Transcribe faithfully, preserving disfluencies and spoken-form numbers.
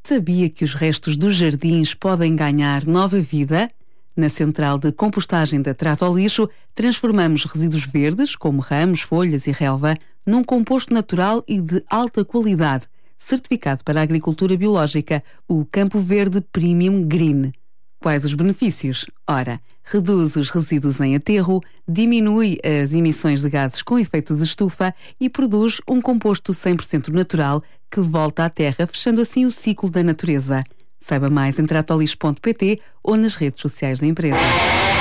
Sabia que os restos dos jardins podem ganhar nova vida? Na central de compostagem da Trata ao Lixo, transformamos resíduos verdes, como ramos, folhas e relva, num composto natural e de alta qualidade, certificado para a agricultura biológica, o Campo Verde Premium Green. Quais os benefícios? Ora, reduz os resíduos em aterro, diminui as emissões de gases com efeito de estufa e produz um composto cem por cento natural que volta à terra, fechando assim o ciclo da natureza. Saiba mais em trata o lixo ponto pt ou nas redes sociais da empresa.